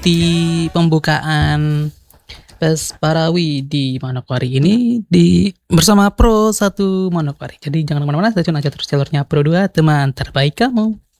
mengikuti pembukaan PES Parawi di Manokwari ini bersama Pro 1 Manokwari. Jadi jangan kemana-mana, stay tune aja terus jalurnya Pro 2, teman terbaik kamu.